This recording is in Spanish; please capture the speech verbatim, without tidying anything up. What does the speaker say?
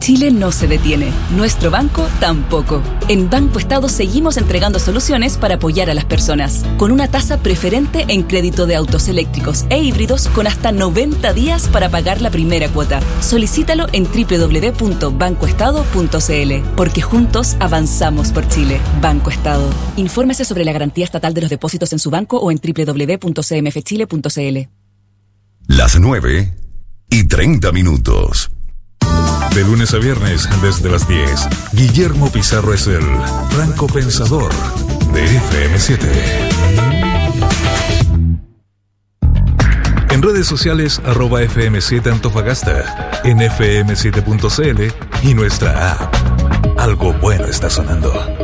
Chile no se detiene, nuestro banco tampoco. En Banco Estado seguimos entregando soluciones para apoyar a las personas, con una tasa preferente en crédito de autos eléctricos e híbridos con hasta noventa días para pagar la primera cuota. Solicítalo en doble u doble u doble u punto banco estado punto c l, porque juntos avanzamos por Chile. Banco Estado. Infórmese sobre la garantía estatal de los depósitos en su banco o en doble u doble u doble u punto c m f chile punto c l. Las nueve y treinta minutos. De lunes a viernes, desde las diez, Guillermo Pizarro es el franco pensador de F M siete. En redes sociales, arroba F M siete Antofagasta, en F M siete punto c l y nuestra app. Algo bueno está sonando.